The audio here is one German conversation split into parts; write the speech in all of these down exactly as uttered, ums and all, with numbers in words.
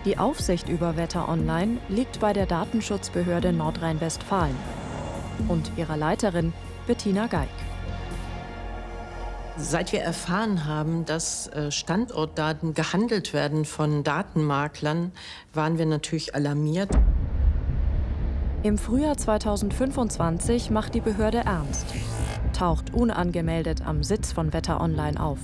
Die Aufsicht über Wetter Online liegt bei der Datenschutzbehörde Nordrhein-Westfalen und ihrer Leiterin Bettina Geig. Seit wir erfahren haben, dass Standortdaten gehandelt werden von Datenmaklern, waren wir natürlich alarmiert. Im Frühjahr zweitausendfünfundzwanzig macht die Behörde ernst, taucht unangemeldet am Sitz von Wetter Online auf.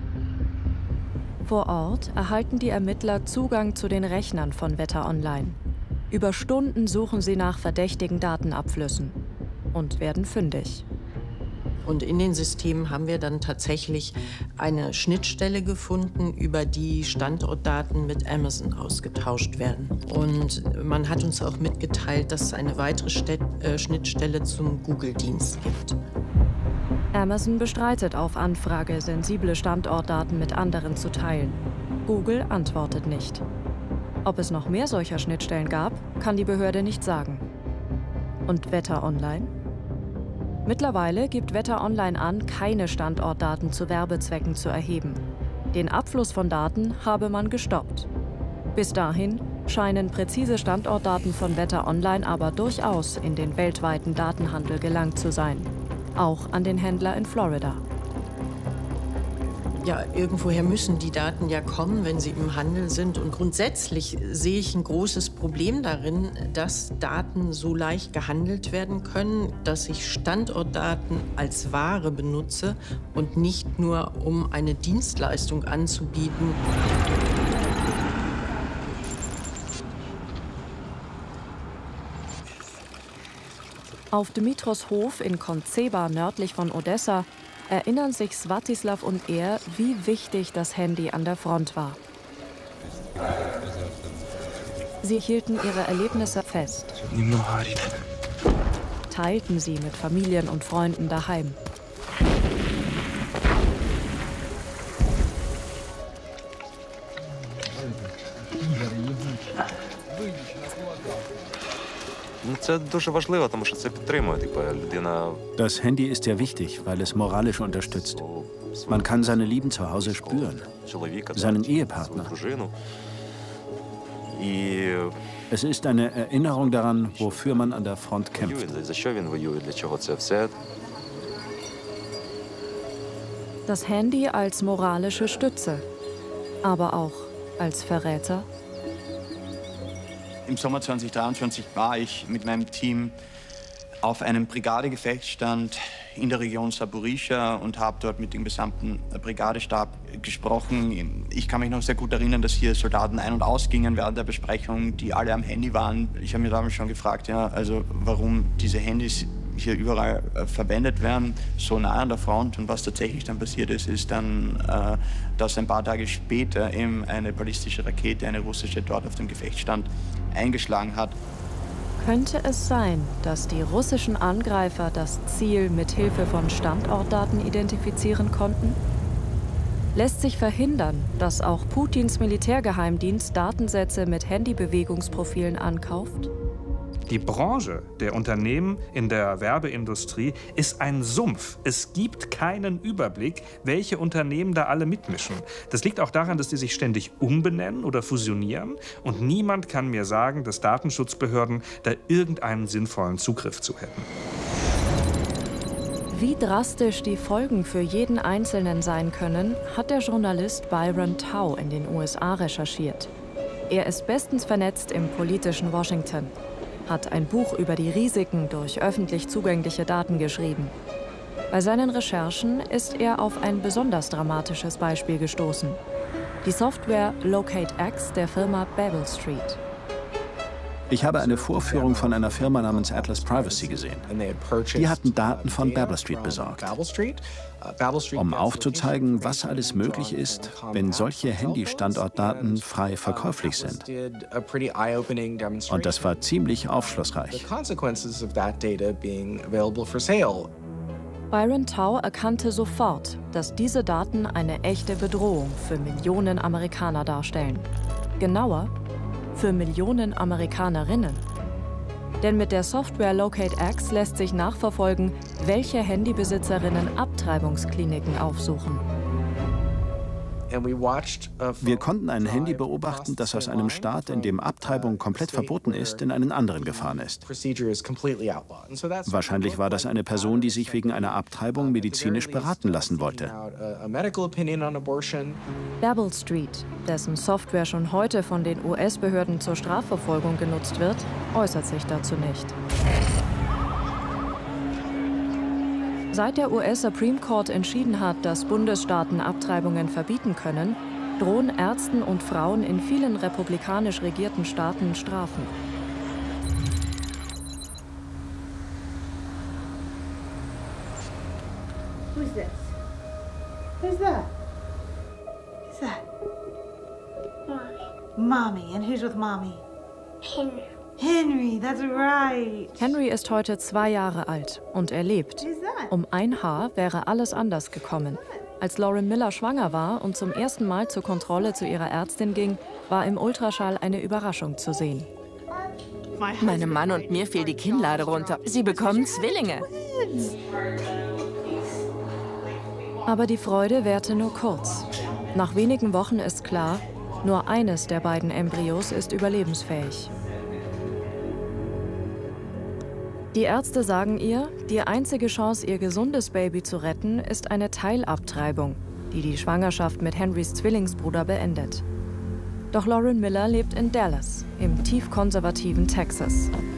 Vor Ort erhalten die Ermittler Zugang zu den Rechnern von Wetter Online. Über Stunden suchen sie nach verdächtigen Datenabflüssen und werden fündig. Und in den Systemen haben wir dann tatsächlich eine Schnittstelle gefunden, über die Standortdaten mit Amazon ausgetauscht werden. Und man hat uns auch mitgeteilt, dass es eine weitere Städt äh, Schnittstelle zum Google-Dienst gibt. Amazon bestreitet auf Anfrage, sensible Standortdaten mit anderen zu teilen. Google antwortet nicht. Ob es noch mehr solcher Schnittstellen gab, kann die Behörde nicht sagen. Und Wetter Online? Mittlerweile gibt Wetter Online an, keine Standortdaten zu Werbezwecken zu erheben. Den Abfluss von Daten habe man gestoppt. Bis dahin scheinen präzise Standortdaten von Wetter Online aber durchaus in den weltweiten Datenhandel gelangt zu sein. Auch an den Händler in Florida. Ja, irgendwoher müssen die Daten ja kommen, wenn sie im Handel sind. Und grundsätzlich sehe ich ein großes Problem darin, dass Daten so leicht gehandelt werden können, dass ich Standortdaten als Ware benutze und nicht nur, um eine Dienstleistung anzubieten. Auf Dmitros Hof in Konzeba nördlich von Odessa erinnern sich Svatislav und er, wie wichtig das Handy an der Front war. Sie hielten ihre Erlebnisse fest, teilten sie mit Familien und Freunden daheim. Das Handy ist sehr wichtig, weil es moralisch unterstützt. Man kann seine Lieben zu Hause spüren, seinen Ehepartner. Es ist eine Erinnerung daran, wofür man an der Front kämpft. Das Handy als moralische Stütze, aber auch als Verräter. Im Sommer zweitausenddreiundzwanzig war ich mit meinem Team auf einem Brigadegefechtsstand in der Region Saporischschja und habe dort mit dem gesamten Brigadestab gesprochen. Ich kann mich noch sehr gut erinnern, dass hier Soldaten ein- und ausgingen während der Besprechung, die alle am Handy waren. Ich habe mir damals schon gefragt, ja, also warum diese Handys hier überall äh, verwendet werden, so nah an der Front. Und was tatsächlich dann passiert ist, ist dann, äh, dass ein paar Tage später eben eine ballistische Rakete, eine russische, dort auf dem Gefechtsstand eingeschlagen hat. Könnte es sein, dass die russischen Angreifer das Ziel mit Hilfe von Standortdaten identifizieren konnten? Lässt sich verhindern, dass auch Putins Militärgeheimdienst Datensätze mit Handybewegungsprofilen ankauft? Die Branche der Unternehmen in der Werbeindustrie ist ein Sumpf. Es gibt keinen Überblick, welche Unternehmen da alle mitmischen. Das liegt auch daran, dass die sich ständig umbenennen oder fusionieren. Und niemand kann mir sagen, dass Datenschutzbehörden da irgendeinen sinnvollen Zugriff zu hätten. Wie drastisch die Folgen für jeden Einzelnen sein können, hat der Journalist Byron Tau in den U S A recherchiert. Er ist bestens vernetzt im politischen Washington, hat ein Buch über die Risiken durch öffentlich zugängliche Daten geschrieben. Bei seinen Recherchen ist er auf ein besonders dramatisches Beispiel gestoßen. Die Software LocateX der Firma Babel Street. Ich habe eine Vorführung von einer Firma namens Atlas Privacy gesehen. Die hatten Daten von Babel Street besorgt, um aufzuzeigen, was alles möglich ist, wenn solche Handy-Standortdaten frei verkäuflich sind. Und das war ziemlich aufschlussreich. Byron Tau erkannte sofort, dass diese Daten eine echte Bedrohung für Millionen Amerikaner darstellen. Genauer, für Millionen Amerikanerinnen. Denn mit der Software LocateX lässt sich nachverfolgen, welche Handybesitzerinnen Abtreibungskliniken aufsuchen. Wir konnten ein Handy beobachten, das aus einem Staat, in dem Abtreibung komplett verboten ist, in einen anderen gefahren ist. Wahrscheinlich war das eine Person, die sich wegen einer Abtreibung medizinisch beraten lassen wollte. Babel Street, dessen Software schon heute von den U S-Behörden zur Strafverfolgung genutzt wird, äußert sich dazu nicht. Seit der U S Supreme Court entschieden hat, dass Bundesstaaten Abtreibungen verbieten können, drohen Ärzten und Frauen in vielen republikanisch regierten Staaten Strafen. Who's this? Who's that? Who's that? Mommy. Mommy. And who's with Mommy? Henry. Henry, that's right. Henry ist heute zwei Jahre alt und er lebt. Um ein Haar wäre alles anders gekommen. Als Lauren Miller schwanger war und zum ersten Mal zur Kontrolle zu ihrer Ärztin ging, war im Ultraschall eine Überraschung zu sehen. Meinem Mann und mir fiel die Kinnlade runter. Sie bekommen Zwillinge. Aber die Freude währte nur kurz. Nach wenigen Wochen ist klar, nur eines der beiden Embryos ist überlebensfähig. Die Ärzte sagen ihr, die einzige Chance, ihr gesundes Baby zu retten, ist eine Teilabtreibung, die die Schwangerschaft mit Henrys Zwillingsbruder beendet. Doch Lauren Miller lebt in Dallas, im tief konservativen Texas.